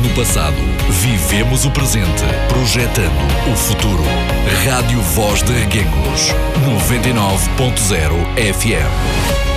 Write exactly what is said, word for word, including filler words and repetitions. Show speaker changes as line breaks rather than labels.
no passado, vivemos o presente, projetando o futuro. Rádio Voz de Reguengos, noventa e nove ponto zero F M.